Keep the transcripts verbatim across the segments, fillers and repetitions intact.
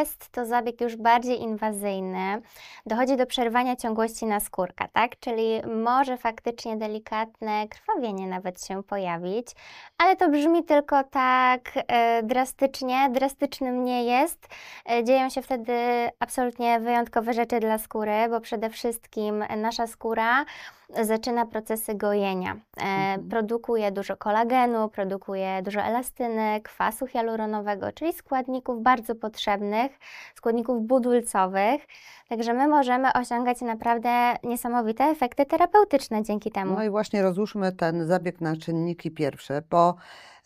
jest to zabieg już bardziej inwazyjny, dochodzi do przerwania ciągłości naskórka, tak? Czyli może faktycznie delikatne krwawienie nawet się pojawić, ale to brzmi tylko tak e, drastycznie. Drastycznym nie jest. E, dzieją się wtedy absolutnie wyjątkowe rzeczy dla skóry, bo przede wszystkim nasza skóra zaczyna procesy gojenia. E, Mhm. produkuje dużo kolagenu, produkuje dużo elastyny, kwasu hialuronowego, czyli składników bardzo potrzebnych, składników budulcowych. Także my możemy osiągać naprawdę niesamowite efekty terapeutyczne dzięki temu. No i właśnie rozłóżmy ten zabieg na czynniki pierwsze, bo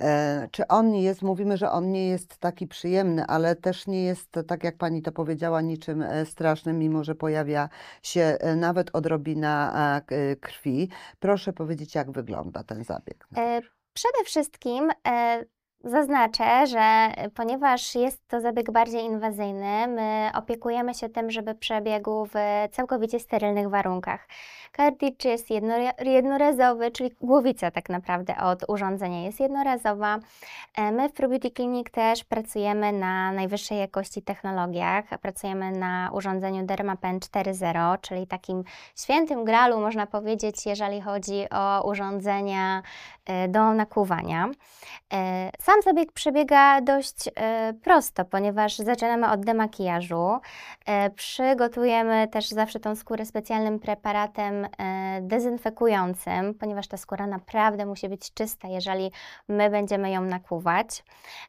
e, czy on jest, mówimy, że on nie jest taki przyjemny, ale też nie jest, tak jak pani to powiedziała, niczym e, strasznym, mimo że pojawia się e, nawet odrobina e, k- e, krwi. Proszę powiedzieć, jak wygląda ten zabieg. E, Przede wszystkim e, zaznaczę, że ponieważ jest to zabieg bardziej inwazyjny, my opiekujemy się tym, żeby przebiegł w całkowicie sterylnych warunkach. Cartridge jest jedno, jednorazowy, czyli głowica tak naprawdę od urządzenia jest jednorazowa. E, My w ProBeauty Clinic też pracujemy na najwyższej jakości technologiach. Pracujemy na urządzeniu Dermapen cztery zero, czyli takim świętym gralu, można powiedzieć, jeżeli chodzi o urządzenia e, do nakłuwania. E, Sam zabieg przebiega dość e, prosto, ponieważ zaczynamy od demakijażu. E, Przygotujemy też zawsze tą skórę specjalnym preparatem e, dezynfekującym, ponieważ ta skóra naprawdę musi być czysta, jeżeli my będziemy ją nakłuwać.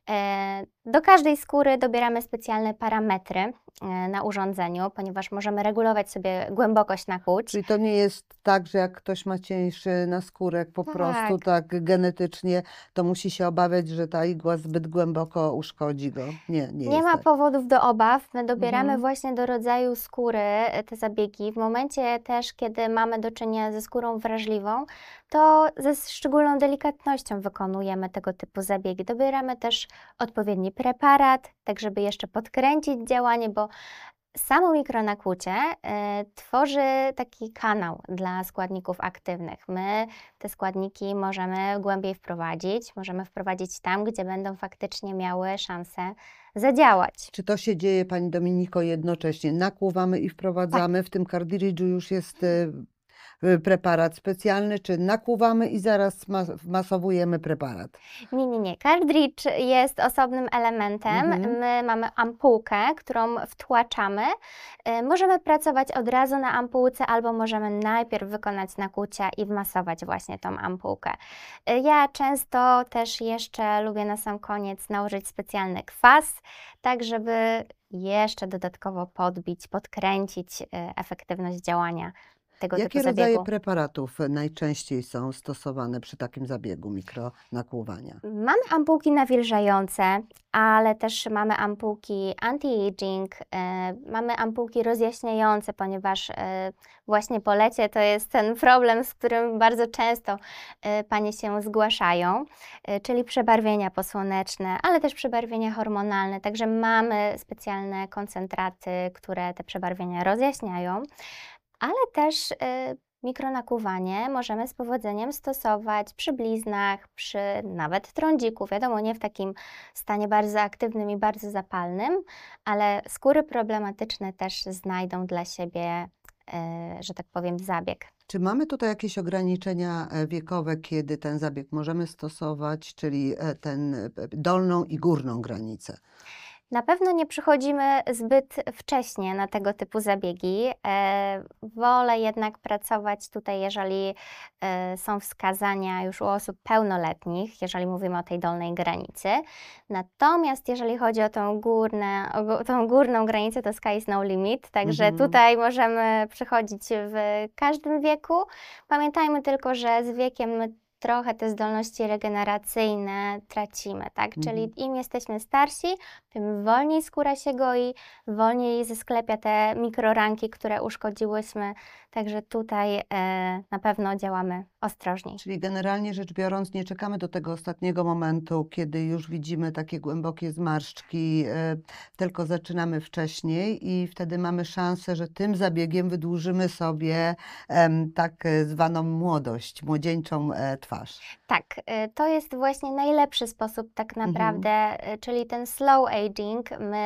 E, Do każdej skóry dobieramy specjalne parametry e, na urządzeniu, ponieważ możemy regulować sobie głębokość nakłuć. Czyli to nie jest tak, że jak ktoś ma cieńszy naskórek po Tak. prostu tak genetycznie, to musi się obawiać, że ta igła zbyt głęboko uszkodzi go. Nie, nie Nie jest ma tak. powodów do obaw. My dobieramy Mhm. właśnie do rodzaju skóry e, te zabiegi. W momencie też, kiedy mamy do czynienia ze skórą wrażliwą, to ze szczególną delikatnością wykonujemy tego typu zabiegi. Dobieramy też odpowiedni preparat, tak żeby jeszcze podkręcić działanie, bo samo mikronakłucie e, tworzy taki kanał dla składników aktywnych. My te składniki możemy głębiej wprowadzić, możemy wprowadzić tam, gdzie będą faktycznie miały szansę zadziałać. Czy to się dzieje, pani Dominiko, jednocześnie? Nakłuwamy i wprowadzamy, w tym Cartridge'u już jest y, y, preparat specjalny, czy nakłuwamy i zaraz mas wmasowujemy preparat? Nie, nie, nie. Cartridge jest osobnym elementem. Mhm. My mamy ampułkę, którą wtłaczamy. Y, Możemy pracować od razu na ampułce, albo możemy najpierw wykonać nakłucia i wmasować właśnie tą ampułkę. Y, Ja często też jeszcze lubię na sam koniec nałożyć specjalny kwas, tak żeby jeszcze dodatkowo podbić, podkręcić y, efektywność działania tego typu Jakie rodzaje zabiegu. preparatów najczęściej są stosowane przy takim zabiegu mikronakłuwania? Mamy ampułki nawilżające, ale też mamy ampułki anti-aging, e, mamy ampułki rozjaśniające, ponieważ e, właśnie po lecie to jest ten problem, z którym bardzo często e, panie się zgłaszają, e, czyli przebarwienia posłoneczne, ale też przebarwienia hormonalne. Także mamy specjalne koncentraty, które te przebarwienia rozjaśniają, ale też y, mikronakłuwanie możemy z powodzeniem stosować przy bliznach, przy nawet trądziku. Wiadomo, nie w takim stanie bardzo aktywnym i bardzo zapalnym, ale skóry problematyczne też znajdą dla siebie, y, że tak powiem, zabieg. Czy mamy tutaj jakieś ograniczenia e, wiekowe, kiedy ten zabieg możemy stosować, czyli e, ten e, dolną i górną granicę? Na pewno nie przychodzimy zbyt wcześnie na tego typu zabiegi. E, wolę jednak pracować tutaj, jeżeli e, są wskazania już u osób pełnoletnich, jeżeli mówimy o tej dolnej granicy. Natomiast jeżeli chodzi o tą, górne, o tą górną granicę, to sky is no limit, także Mhm. tutaj możemy przychodzić w każdym wieku. Pamiętajmy tylko, że z wiekiem my trochę te zdolności regeneracyjne tracimy, tak? Mhm. Czyli im jesteśmy starsi, tym wolniej skóra się goi, wolniej zesklepia te mikroranki, które uszkodziłyśmy. Także tutaj e, na pewno działamy ostrożniej. Czyli generalnie rzecz biorąc, nie czekamy do tego ostatniego momentu, kiedy już widzimy takie głębokie zmarszczki, e, tylko zaczynamy wcześniej i wtedy mamy szansę, że tym zabiegiem wydłużymy sobie em, tak e, zwaną młodość, młodzieńczą e, twarz. Tak, e, to jest właśnie najlepszy sposób tak Mhm. naprawdę, e, czyli ten slow aging. My